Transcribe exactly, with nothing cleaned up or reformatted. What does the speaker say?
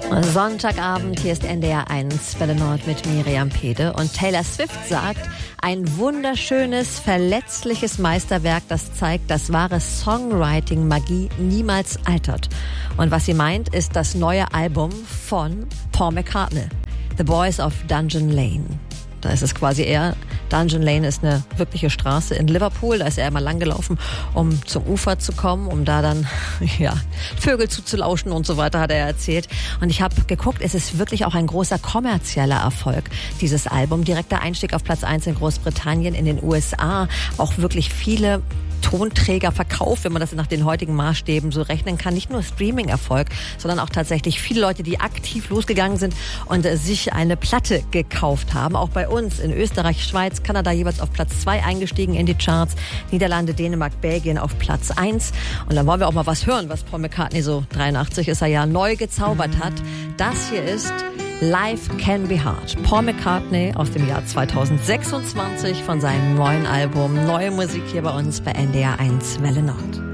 Sonntagabend, hier ist N D R eins, Welle Nord mit Miriam Pede. Und Taylor Swift sagt, ein wunderschönes, verletzliches Meisterwerk, das zeigt, dass wahre Songwriting-Magie niemals altert. Und was sie meint, ist das neue Album von Paul McCartney, The Boys of Dungeon Lane. Da ist es quasi eher, Dungeon Lane ist eine wirkliche Straße in Liverpool. Da ist er immer lang gelaufen, um zum Ufer zu kommen, um da dann ja Vögel zuzulauschen und so weiter, hat er erzählt. Und ich habe geguckt, es ist wirklich auch ein großer kommerzieller Erfolg, dieses Album. Direkter Einstieg auf Platz eins in Großbritannien, in den U S A. Auch wirklich viele Tonträger verkauft, wenn man das nach den heutigen Maßstäben so rechnen kann. Nicht nur Streaming-Erfolg, sondern auch tatsächlich viele Leute, die aktiv losgegangen sind und äh, sich eine Platte gekauft haben. Auch bei uns in Österreich, Schweiz, Kanada jeweils auf Platz zwei eingestiegen in die Charts. Niederlande, Dänemark, Belgien auf Platz eins. Und dann wollen wir auch mal was hören, was Paul McCartney, so dreiundachtzig ist er ja, neu gezaubert hat. Das hier ist Life Can Be Hard. Paul McCartney aus dem Jahr zweitausendsechsundzwanzig von seinem neuen Album. Neue Musik hier bei uns bei N D R eins Welle Nord.